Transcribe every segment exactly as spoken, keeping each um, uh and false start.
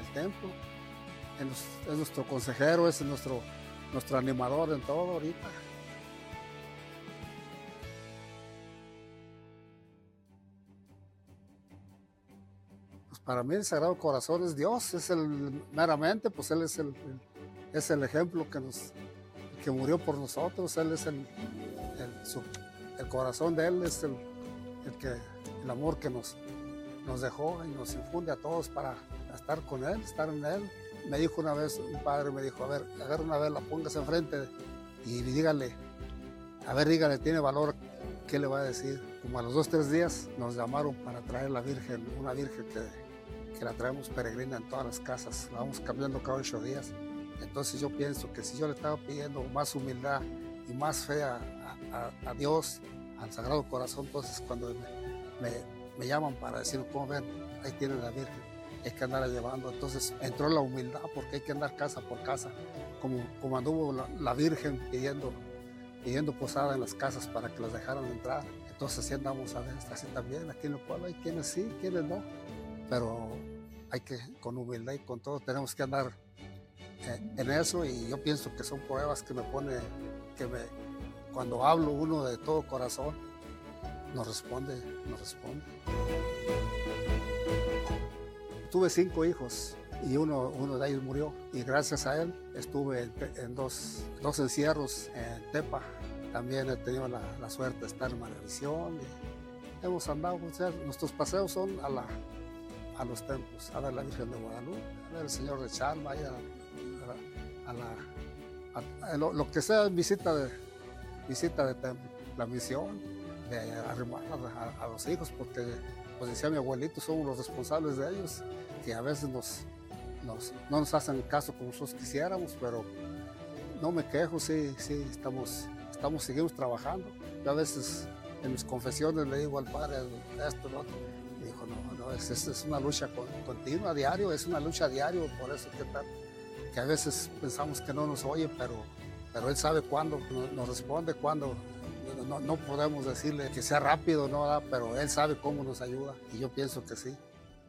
templo, es, nos, es nuestro consejero, es nuestro, nuestro animador en todo ahorita. Pues para mí el Sagrado Corazón es Dios, es el, meramente, pues Él es el, el, es el ejemplo que, nos, que murió por nosotros, Él es el, el, su, el corazón de Él, es el, el, que, el amor que nos, nos dejó y nos infunde a todos para estar con Él, estar en Él. Me dijo una vez, un padre me dijo, a ver, agarra una vela, póngase enfrente y dígale, a ver, dígale, tiene valor, ¿qué le va a decir? Como a los dos, tres días nos llamaron para traer la Virgen, una Virgen que, que la traemos peregrina en todas las casas, la vamos cambiando cada ocho días. Entonces yo pienso que si yo le estaba pidiendo más humildad y más fe a, a, a Dios, al Sagrado Corazón, entonces cuando me, me, me llaman para decir, ¿cómo ven? Ahí tienen la Virgen. Hay que andarla llevando, entonces entró la humildad porque hay que andar casa por casa, como, como anduvo la, la Virgen pidiendo, pidiendo posada en las casas para que las dejaran entrar. Entonces así andamos a veces, así también, aquí en el pueblo hay quienes sí, quienes no, pero hay que, con humildad y con todo, tenemos que andar eh, en eso, y yo pienso que son pruebas que me pone, que me, cuando hablo uno de todo corazón, nos responde, nos responde. Tuve cinco hijos y uno, uno de ellos murió, y gracias a él estuve en, en dos, dos encierros en Tepa. También he tenido la, la suerte de estar en Maravisión. Y hemos andado, o sea, nuestros paseos son a, la, a los templos, a ver la Virgen de Guadalupe, a ver el Señor de Chalma, a, a, a, la, a, a lo, lo que sea visita de, visita de templo, la misión de arrimar a, a los hijos, porque pues decía mi abuelito, somos los responsables de ellos, que a veces nos, nos, no nos hacen caso como nosotros quisiéramos, pero no me quejo, sí, sí, estamos, estamos, seguimos trabajando. Yo a veces en mis confesiones le digo al padre esto, lo otro, y dijo, no, no, es, es una lucha continua, diario, es una lucha diario, por eso que, tal, que a veces pensamos que no nos oye, pero, pero él sabe cuándo, nos, nos responde cuándo. No, no podemos decirle que sea rápido, no, pero él sabe cómo nos ayuda, y yo pienso que sí.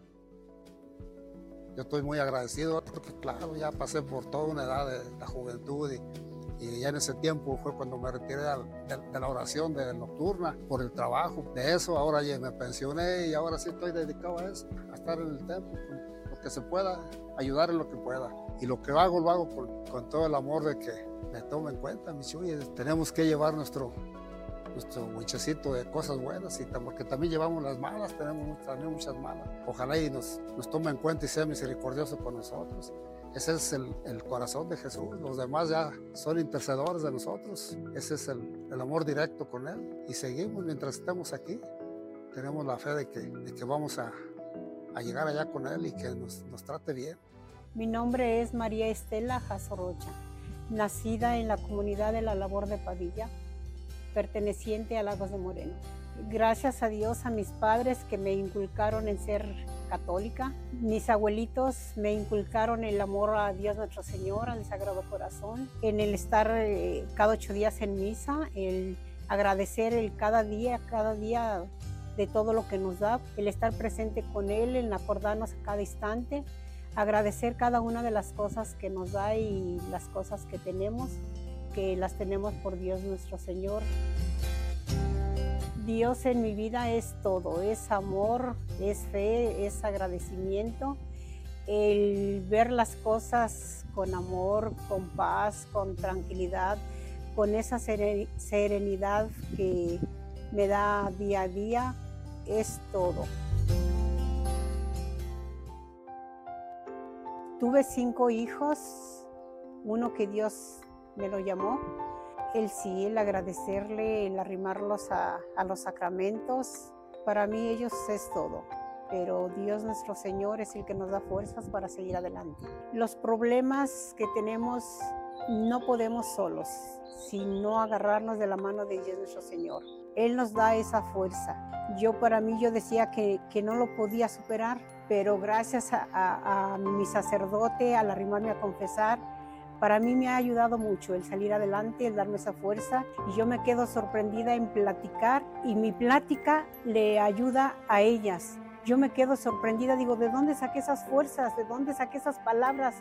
Yo estoy muy agradecido porque, claro, ya pasé por toda una edad de la juventud, y, y ya en ese tiempo fue cuando me retiré de, de, de la oración de nocturna por el trabajo. De eso ahora ya me pensioné y ahora sí estoy dedicado a eso, a estar en el templo, lo que se pueda, ayudar en lo que pueda. Y lo que hago, lo hago con, con todo el amor de que me tomen en cuenta, mis chuyes. Tenemos que llevar nuestro nuestro muchacito de cosas buenas, y porque también llevamos las malas, tenemos también muchas malas. Ojalá y nos, nos tome en cuenta y sea misericordioso con nosotros. Ese es el, el corazón de Jesús. Los demás ya son intercedores de nosotros. Ese es el, el amor directo con Él. Y seguimos mientras estemos aquí. Tenemos la fe de que, de que vamos a, a llegar allá con Él y que nos, nos trate bien. Mi nombre es María Estela Jazorocha, nacida en la comunidad de La Labor de Padilla, perteneciente a Lagos de Moreno. Gracias a Dios, a mis padres que me inculcaron en ser católica. Mis abuelitos me inculcaron el amor a Dios nuestro Señor, al Sagrado Corazón, en el estar eh, cada ocho días en misa, el agradecer el cada día, cada día de todo lo que nos da, el estar presente con Él, el acordarnos a cada instante, agradecer cada una de las cosas que nos da y las cosas que tenemos, que las tenemos por Dios nuestro Señor. Dios en mi vida es todo, es amor, es fe, es agradecimiento, el ver las cosas con amor, con paz, con tranquilidad, con esa serenidad que me da día a día, es todo. Tuve cinco hijos, uno que Dios me lo llamó. El sí, el agradecerle, el arrimarlos a, a los sacramentos, para mí ellos es todo. Pero Dios nuestro Señor es el que nos da fuerzas para seguir adelante. Los problemas que tenemos no podemos solos, sino agarrarnos de la mano de Dios nuestro Señor. Él nos da esa fuerza. Yo para mí yo decía que, que no lo podía superar, pero gracias a, a, a mi sacerdote, al arrimarme a confesar, para mí me ha ayudado mucho el salir adelante, el darme esa fuerza, y yo me quedo sorprendida en platicar, y mi plática le ayuda a ellas yo me quedo sorprendida, digo, ¿de dónde saqué esas fuerzas? ¿De dónde saqué esas palabras